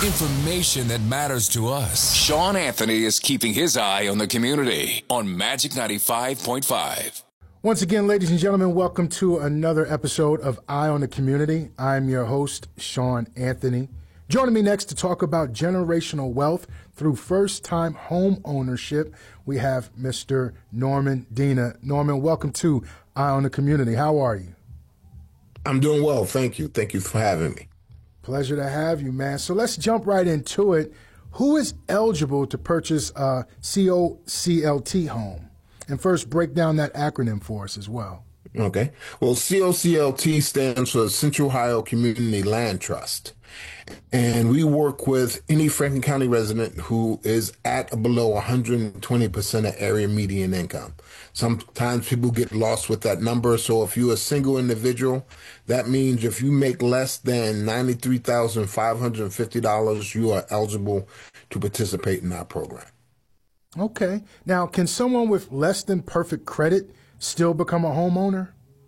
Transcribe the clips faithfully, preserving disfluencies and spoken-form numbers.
Information that matters to us. Sean Anthony is keeping his eye on the community on Magic ninety-five point five. Once again, ladies and gentlemen, welcome to another episode of Eye on the Community. I'm your host, Sean Anthony. Joining me next to talk about generational wealth through first-time home ownership, we have Mister Norman Dina. Norman, welcome to Eye on the Community. How are you? I'm doing well. Thank you. Thank you for having me. Pleasure to have you, man. So let's jump right into it. Who is eligible to purchase a C O C L T home? And first, break down that acronym for us as well. Okay. Well, C O C L T stands for Central Ohio Community Land Trust. And we work with any Franklin County resident who is at or below one hundred twenty percent of area median income. Sometimes people get lost with that number. So if you're a single individual, that means if you make less than ninety-three thousand five hundred fifty dollars, you are eligible to participate in our program. Okay. Now, can someone with less than perfect credit still become a homeowner?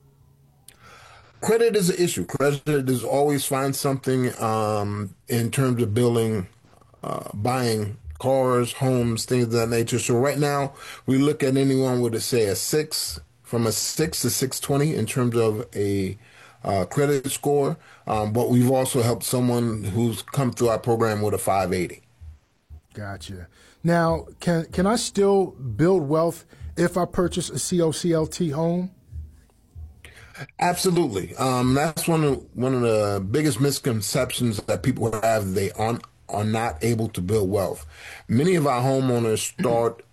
Credit is an issue. Credit is always find something um, in terms of building, uh, buying cars, homes, things of that nature. So right now, we look at anyone with, a, say, a six, from a six to six twenty in terms of a uh, credit score. Um, but we've also helped someone who's come through our program with a five eighty. Gotcha. Now, can can I still build wealth if I purchase a C O C L T home? Absolutely. Um, that's one of one of the biggest misconceptions that people have. They are, are not able to build wealth. Many of our homeowners start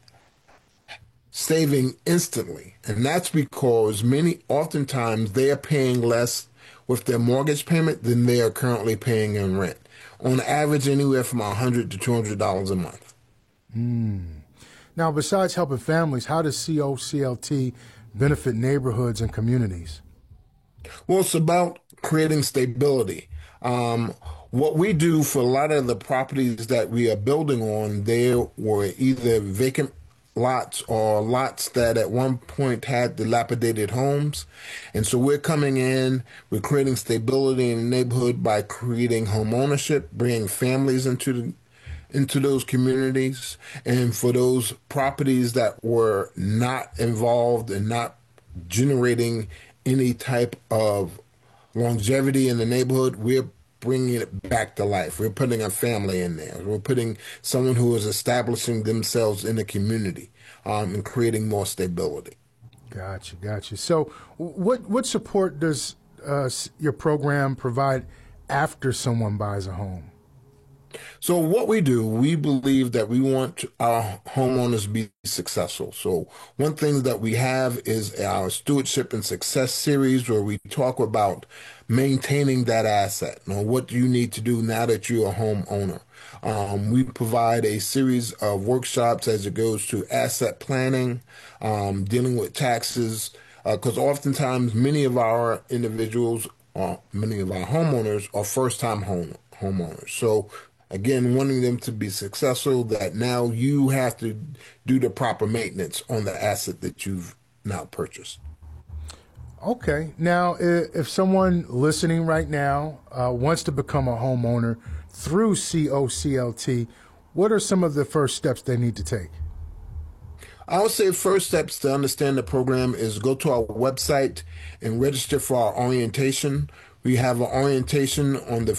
saving instantly, and that's because many, oftentimes, they are paying less with their mortgage payment than they are currently paying in rent. On average, anywhere from one hundred dollars to two hundred dollars a month. Mm. Now, besides helping families, how does C O C L T benefit neighborhoods and communities? Well, it's about creating stability. Um, what we do for a lot of the properties that we are building on, they were either vacant lots or lots that at one point had dilapidated homes. And so we're coming in, we're creating stability in the neighborhood by creating home ownership, bringing families into the into those communities. And for those properties that were not involved and not generating any type of longevity in the neighborhood, we're bringing it back to life. We're putting a family in there. We're putting someone who is establishing themselves in the community um, and creating more stability. Gotcha, gotcha. So what, what support does uh, your program provide after someone buys a home? So what we do, we believe that we want our homeowners to be successful. So one thing that we have is our Stewardship and Success series, where we talk about maintaining that asset. You know, what do you need to do now that you're a homeowner? Um, we provide a series of workshops as it goes to asset planning, um, dealing with taxes, because uh, oftentimes many of our individuals, uh, many of our homeowners are first-time home homeowners. So again, wanting them to be successful, that now you have to do the proper maintenance on the asset that you've now purchased. Okay. Now, if someone listening right now uh, wants to become a homeowner through C O C L T, what are some of the first steps they need to take? I would say first steps to understand the program is go to our website and register for our orientation. We have an orientation on the